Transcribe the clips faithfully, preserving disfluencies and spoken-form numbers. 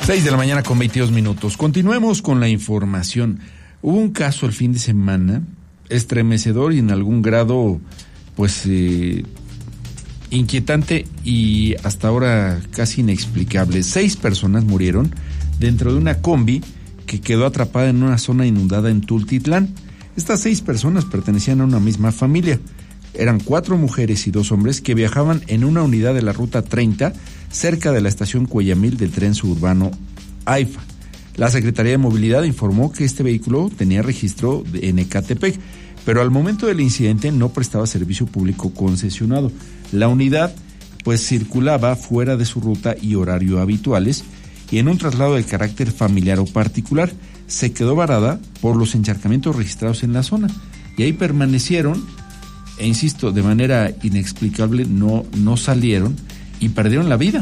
seis de la mañana con veintidós minutos. Continuemos con la información. Hubo un caso el fin de semana estremecedor y en algún grado, pues, eh, inquietante y hasta ahora casi inexplicable. Seis personas murieron dentro de una combi que quedó atrapada en una zona inundada en Tultitlán. Estas seis personas pertenecían a una misma familia. Eran cuatro mujeres y dos hombres que viajaban en una unidad de la Ruta treinta cerca de la estación Cuellamil del tren suburbano AIFA. La Secretaría de Movilidad informó que este vehículo tenía registro en Ecatepec, pero al momento del incidente no prestaba servicio público concesionado. La unidad pues circulaba fuera de su ruta y horario habituales y en un traslado de carácter familiar o particular se quedó varada por los encharcamientos registrados en la zona y ahí permanecieron e insisto, de manera inexplicable no, no salieron y perdieron la vida.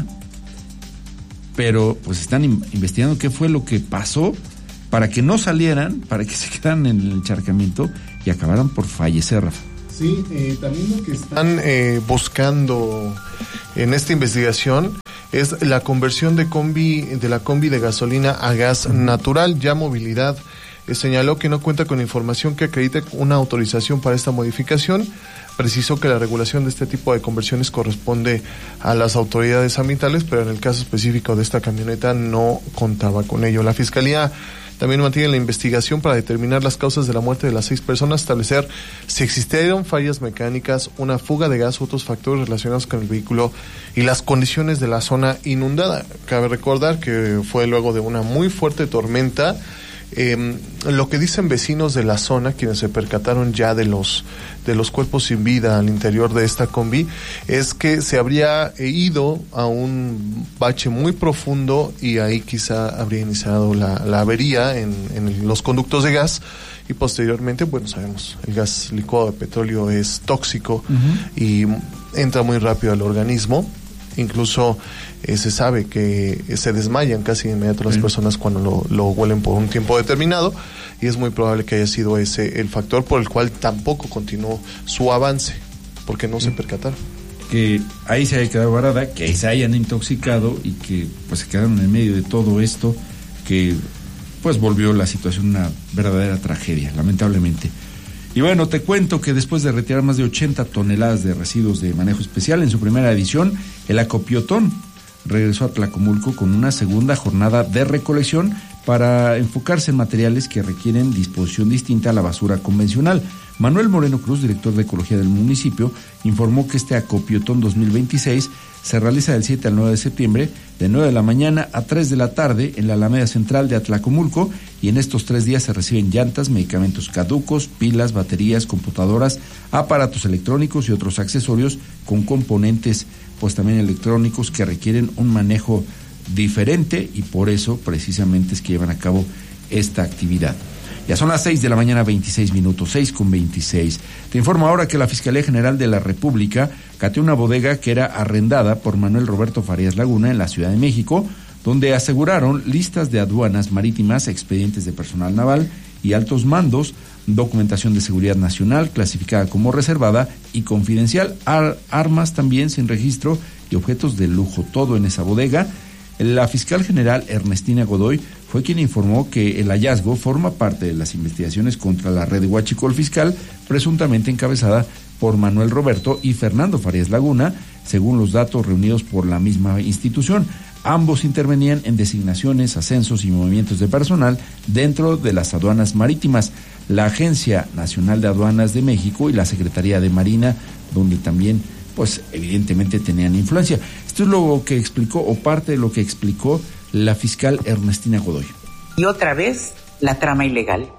Pero pues están in- investigando qué fue lo que pasó para que no salieran, para que se quedaran en el encharcamiento y acabaran por fallecer, Rafa. Sí, eh, también lo que están eh, buscando en esta investigación es la conversión de combi de la combi de gasolina a gas natural. Ya Movilidad eh, señaló que no cuenta con información que acredite una autorización para esta modificación. Precisó que la regulación de este tipo de conversiones corresponde a las autoridades ambientales, pero en el caso específico de esta camioneta no contaba con ello. La Fiscalía también mantiene la investigación para determinar las causas de la muerte de las seis personas, establecer si existieron fallas mecánicas, una fuga de gas u otros factores relacionados con el vehículo y las condiciones de la zona inundada. Cabe recordar que fue luego de una muy fuerte tormenta. Eh, lo que dicen vecinos de la zona, quienes se percataron ya de los de los cuerpos sin vida al interior de esta combi, es que se habría ido a un bache muy profundo y ahí quizá habría iniciado la, la avería en, en los conductos de gas y posteriormente, bueno, sabemos, el gas licuado de petróleo es tóxico uh-huh. y entra muy rápido al organismo. Incluso eh, se sabe que eh, se desmayan casi de inmediato las sí. personas cuando lo, lo huelen por un tiempo determinado y es muy probable que haya sido ese el factor por el cual tampoco continuó su avance, porque no sí. se percataron. Que ahí se haya quedado varada, que se hayan intoxicado y que pues se quedaron en medio de todo esto, que pues volvió la situación una verdadera tragedia, lamentablemente. Y bueno, te cuento que después de retirar más de ochenta toneladas de residuos de manejo especial en su primera edición, el Acopiotón regresó a Tlacomulco con una segunda jornada de recolección para enfocarse en materiales que requieren disposición distinta a la basura convencional. Manuel Moreno Cruz, director de Ecología del municipio, informó que este Acopiotón dos mil veintiséis se realiza del siete al nueve de septiembre, de nueve de la mañana a tres de la tarde en la Alameda Central de Atlacomulco, y en estos tres días se reciben llantas, medicamentos caducos, pilas, baterías, computadoras, aparatos electrónicos y otros accesorios con componentes pues también electrónicos que requieren un manejo diferente y por eso precisamente es que llevan a cabo esta actividad. Ya son las seis de la mañana, veintiséis minutos, seis con veintiséis. Te informo ahora que la Fiscalía General de la República cateó una bodega que era arrendada por Manuel Roberto Farías Laguna en la Ciudad de México, donde aseguraron listas de aduanas marítimas, expedientes de personal naval y altos mandos, documentación de seguridad nacional clasificada como reservada y confidencial, ar- armas también sin registro y objetos de lujo, todo en esa bodega. La fiscal general Ernestina Godoy fue quien informó que el hallazgo forma parte de las investigaciones contra la red de huachicol fiscal, presuntamente encabezada por Manuel Roberto y Fernando Farías Laguna, según los datos reunidos por la misma institución. Ambos intervenían en designaciones, ascensos y movimientos de personal dentro de las aduanas marítimas, la Agencia Nacional de Aduanas de México y la Secretaría de Marina, donde también pues evidentemente tenían influencia. Esto es lo que explicó, o parte de lo que explicó la fiscal Ernestina Godoy. Y otra vez, la trama ilegal.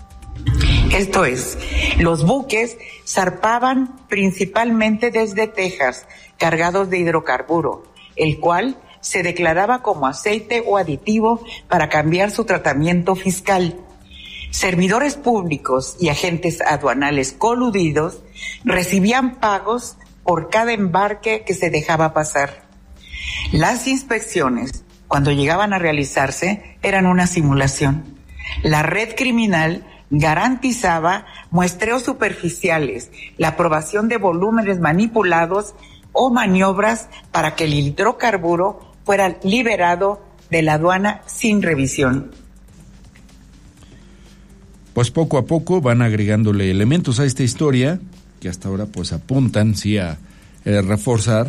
Esto es, los buques zarpaban principalmente desde Texas, cargados de hidrocarburo, el cual se declaraba como aceite o aditivo para cambiar su tratamiento fiscal. Servidores públicos y agentes aduanales coludidos recibían pagos por cada embarque que se dejaba pasar. Las inspecciones, cuando llegaban a realizarse, eran una simulación. La red criminal garantizaba muestreos superficiales, la aprobación de volúmenes manipulados o maniobras para que el hidrocarburo fuera liberado de la aduana sin revisión. Pues poco a poco van agregándole elementos a esta historia que hasta ahora pues apuntan sí a eh, reforzar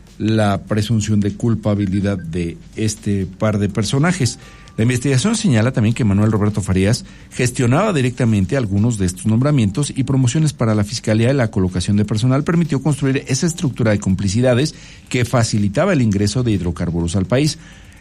la presunción de culpabilidad de este par de personajes. La investigación señala también que Manuel Roberto Farías gestionaba directamente algunos de estos nombramientos y promociones para la Fiscalía y la colocación de personal permitió construir esa estructura de complicidades que facilitaba el ingreso de hidrocarburos al país.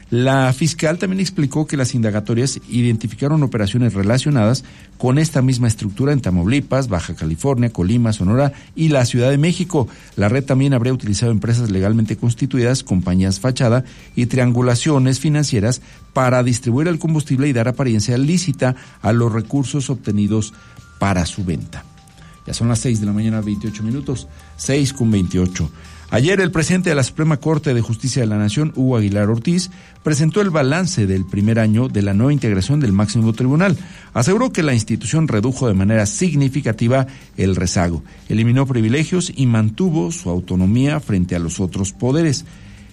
La fiscal también explicó que las indagatorias identificaron operaciones relacionadas con esta misma estructura en Tamaulipas, Baja California, Colima, Sonora y la Ciudad de México. La red también habría utilizado empresas legalmente constituidas, compañías fachada y triangulaciones financieras para distribuir el combustible y dar apariencia lícita a los recursos obtenidos para su venta. Ya son las seis de la mañana, veintiocho minutos, seis con veintiocho. Ayer el presidente de la Suprema Corte de Justicia de la Nación, Hugo Aguilar Ortiz, presentó el balance del primer año de la nueva integración del máximo tribunal. Aseguró que la institución redujo de manera significativa el rezago, eliminó privilegios y mantuvo su autonomía frente a los otros poderes.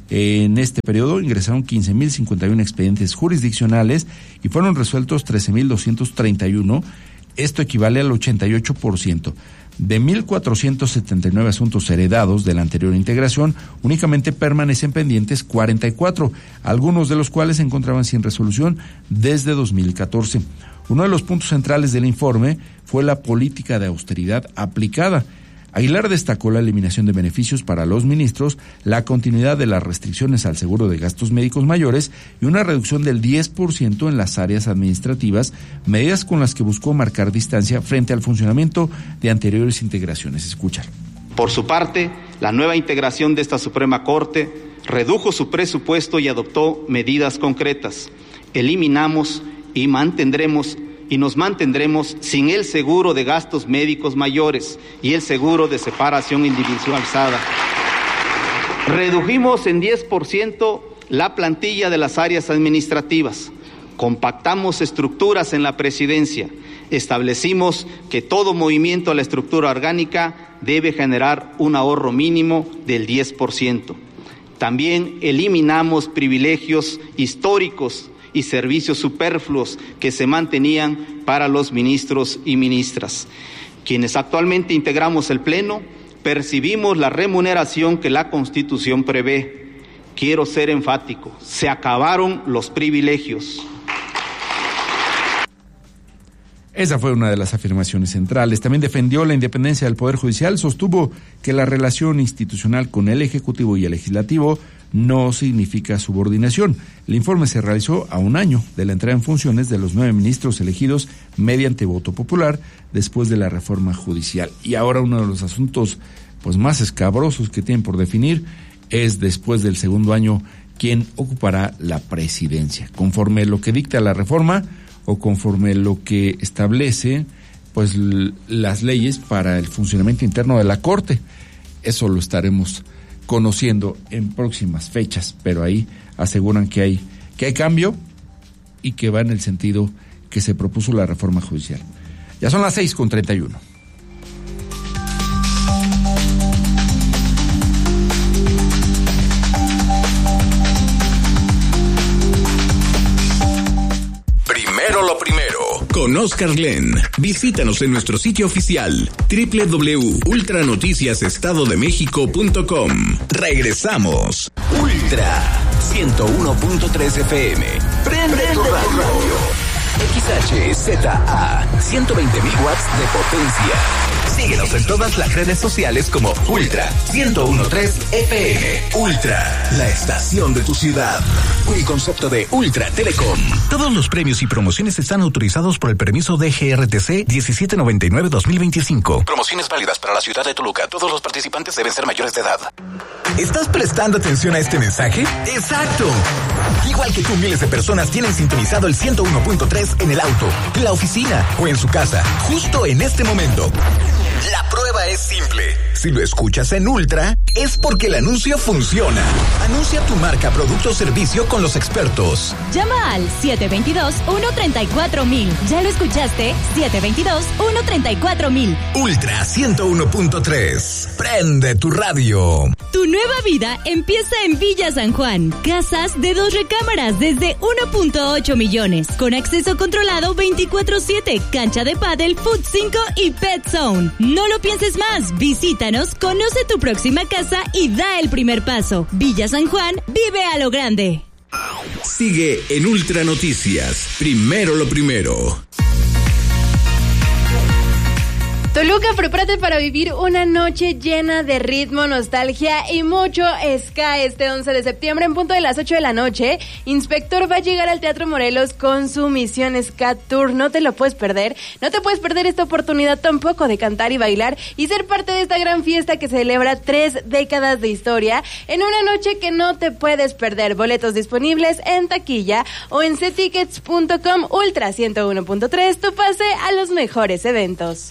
En este periodo ingresaron quince mil cincuenta y uno expedientes jurisdiccionales y fueron resueltos trece mil doscientos treinta y uno. Esto equivale al ochenta y ocho por ciento. De mil cuatrocientos setenta y nueve asuntos heredados de la anterior integración, únicamente permanecen pendientes cuarenta y cuatro, algunos de los cuales se encontraban sin resolución desde dos mil catorce. Uno de los puntos centrales del informe fue la política de austeridad aplicada. Aguilar destacó la eliminación de beneficios para los ministros, la continuidad de las restricciones al seguro de gastos médicos mayores y una reducción del diez por ciento en las áreas administrativas, medidas con las que buscó marcar distancia frente al funcionamiento de anteriores integraciones. Escuchar. Por su parte, la nueva integración de esta Suprema Corte redujo su presupuesto y adoptó medidas concretas. Eliminamos y mantendremos y nos mantendremos sin el seguro de gastos médicos mayores y el seguro de separación individualizada. Redujimos en diez por ciento la plantilla de las áreas administrativas. Compactamos estructuras en la presidencia. Establecimos que todo movimiento a la estructura orgánica debe generar un ahorro mínimo del diez por ciento. También eliminamos privilegios históricos y servicios superfluos que se mantenían para los ministros y ministras. Quienes actualmente integramos el Pleno, percibimos la remuneración que la Constitución prevé. Quiero ser enfático, se acabaron los privilegios. Esa fue una de las afirmaciones centrales. También defendió la independencia del Poder Judicial, sostuvo que la relación institucional con el Ejecutivo y el Legislativo no significa subordinación. El informe se realizó a un año de la entrada en funciones de los nueve ministros elegidos mediante voto popular después de la reforma judicial. Y ahora uno de los asuntos pues más escabrosos que tienen por definir es después del segundo año quién ocupará la presidencia. Conforme lo que dicta la reforma o conforme lo que establece pues l- las leyes para el funcionamiento interno de la Corte. Eso lo estaremos conociendo en próximas fechas, pero ahí aseguran que hay que hay cambio y que va en el sentido que se propuso la reforma judicial. Ya son las seis con treinta y uno. Primero lo primero, con Oscar Glenn. Visítanos en nuestro sitio oficial doble u doble u doble u punto ultra noticias estado de méxico punto com. Regresamos. Ultra ciento uno punto tres F M. Prende tu radio. X H Z A, ciento veinte mil watts de potencia. Síguenos en todas las redes sociales como Ultra ciento uno punto tres F M. Ultra, la estación de tu ciudad. Un concepto de Ultra Telecom. Todos los premios y promociones están autorizados por el permiso de G R T C diecisiete noventa y nueve dos mil veinticinco. Promociones válidas para la ciudad de Toluca. Todos los participantes deben ser mayores de edad. ¿Estás prestando atención a este mensaje? ¡Exacto! Igual que tú, miles de personas tienen sintonizado el ciento uno punto tres en el auto, en la oficina o en su casa, justo en este momento. La prueba es simple. Si lo escuchas en Ultra, es porque el anuncio funciona. Anuncia tu marca, producto o servicio con los expertos. Llama al siete dos dos, uno tres cuatro mil. ¿Ya lo escuchaste? siete dos dos, uno tres cuatro mil. Ultra ciento uno punto tres. Prende tu radio. Tu nueva vida empieza en Villa San Juan. Casas de dos recámaras desde uno punto ocho millones. Con acceso controlado veinticuatro siete. Cancha de pádel, Food cinco y Pet Zone. No lo pienses más. Visítanos, conoce tu próxima casa y da el primer paso. Villa San Juan, vive a lo grande. Sigue en Ultra Noticias. Primero lo primero. Toluca, prepárate para vivir una noche llena de ritmo, nostalgia y mucho ska este once de septiembre en punto de las ocho de la noche. Inspector va a llegar al Teatro Morelos con su Misión Ska Tour. No te lo puedes perder. No te puedes perder esta oportunidad tampoco de cantar y bailar y ser parte de esta gran fiesta que celebra tres décadas de historia en una noche que no te puedes perder. Boletos disponibles en taquilla o en c tickets punto com. Ultra ciento uno punto tres, tu pase a los mejores eventos.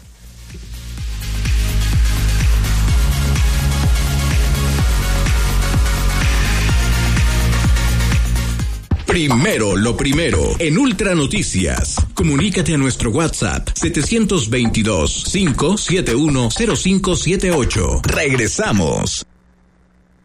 Primero lo primero en Ultra Noticias. Comunícate a nuestro WhatsApp setecientos veintidós, cinco siete uno, cero cinco siete ocho. Regresamos.